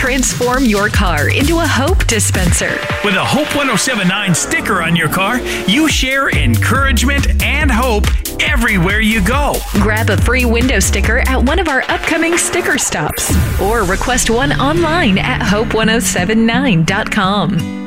transform your car into a hope dispenser. With a Hope 1079 sticker on your car, you share encouragement and hope everywhere you go. Grab a free window sticker at one of our upcoming sticker stops or request one online at hope1079.com.